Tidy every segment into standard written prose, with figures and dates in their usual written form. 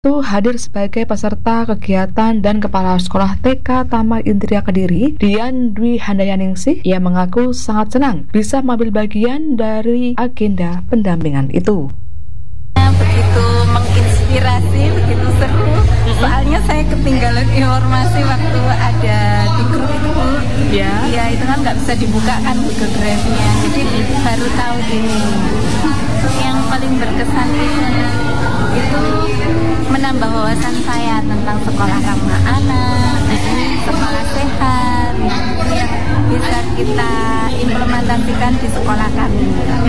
Itu hadir sebagai peserta kegiatan dan Kepala Sekolah TK Taman Indria Kediri, Dian Dwi Handayaningsih, yang mengaku sangat senang bisa mengambil bagian dari agenda pendampingan itu. Begitu menginspirasi, begitu seru. Soalnya saya ketinggalan informasi waktu ada di grup itu, Bu. Ya itu kan nggak bisa dibuka kan Google Drive-nya. Jadi baru tahu ini. Yang paling berkesan itu menambah wawasan saya tentang sekolah ramah anak, sekolah sehat, yang bisa kita implementasikan di sekolah kami.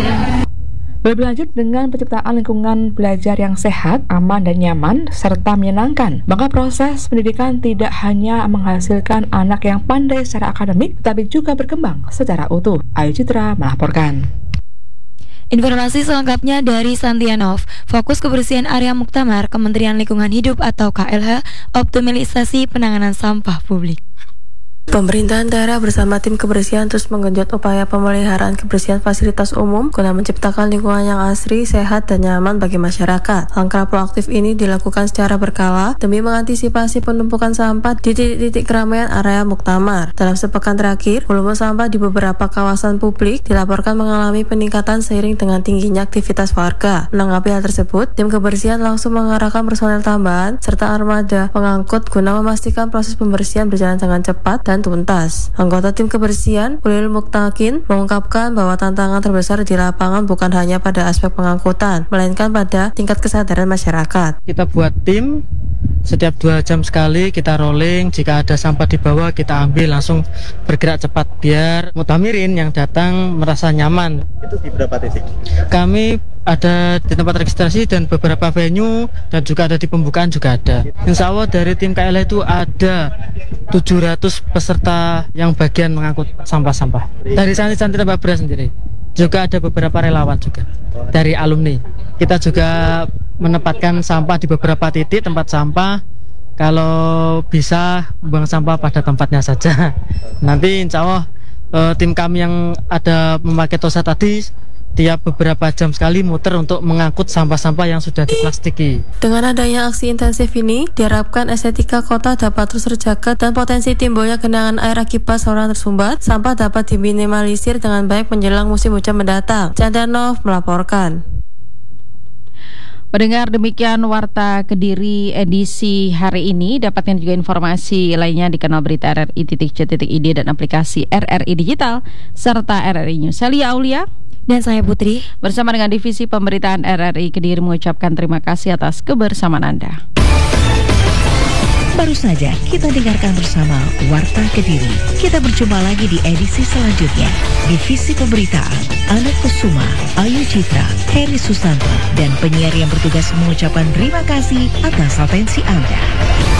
Lebih lanjut dengan penciptaan lingkungan belajar yang sehat, aman dan nyaman, serta menyenangkan. Maka proses pendidikan tidak hanya menghasilkan anak yang pandai secara akademik, tetapi juga berkembang secara utuh. Ayu Citra melaporkan. Informasi selengkapnya dari Santianov. Fokus kebersihan area Muktamar, Kementerian Lingkungan Hidup atau KLH, optimalisasi penanganan sampah publik. Pemerintahan daerah bersama tim kebersihan terus menggenjot upaya pemeliharaan kebersihan fasilitas umum guna menciptakan lingkungan yang asri, sehat, dan nyaman bagi masyarakat. Langkah proaktif ini dilakukan secara berkala demi mengantisipasi penumpukan sampah di titik-titik keramaian area Muktamar. Dalam sepekan terakhir, volume sampah di beberapa kawasan publik dilaporkan mengalami peningkatan seiring dengan tingginya aktivitas warga. Menanggapi hal tersebut, tim kebersihan langsung mengarahkan personel tambahan serta armada pengangkut guna memastikan proses pembersihan berjalan dengan cepat dan tuntas. Anggota tim kebersihan, Ulil Muktakin, mengungkapkan bahwa tantangan terbesar di lapangan bukan hanya pada aspek pengangkutan, melainkan pada tingkat kesadaran masyarakat. Kita buat tim, setiap 2 jam sekali kita rolling, jika ada sampah di bawah kita ambil, langsung bergerak cepat biar mutamirin yang datang merasa nyaman. Itu di berapa titik? Kami ada di tempat registrasi dan beberapa venue, dan juga ada di pembukaan juga ada. Insya Allah dari tim KLH itu ada 700 peserta yang bagian mengangkut sampah-sampah. Dari santri-santri Tambak Beras sendiri. Juga ada beberapa relawan juga dari alumni. Kita juga menempatkan sampah di beberapa titik tempat sampah. Kalau bisa buang sampah pada tempatnya saja. Nanti insya Allah tim kami yang ada memakai tosa tadi tiap beberapa jam sekali muter untuk mengangkut sampah-sampah yang sudah diplastiki. Dengan adanya aksi intensif ini, diharapkan estetika kota dapat terus terjaga dan potensi timbulnya genangan air akibat saluran tersumbat sampah dapat diminimalisir dengan baik menjelang musim hujan mendatang. Chandanov melaporkan. Pendengar, demikian Warta Kediri edisi hari ini. Dapatkan juga informasi lainnya di kanal berita RRI.co.id dan aplikasi RRI Digital serta RRI News. Saya Aulia Dan saya Putri, bersama dengan Divisi Pemberitaan RRI Kediri mengucapkan terima kasih atas kebersamaan Anda. Baru saja kita dengarkan bersama Warta Kediri. Kita berjumpa lagi di edisi selanjutnya. Divisi Pemberitaan, Anak Kusuma, Ayu Citra, Heri Susanto, dan penyiar yang bertugas mengucapkan terima kasih atas atensi Anda.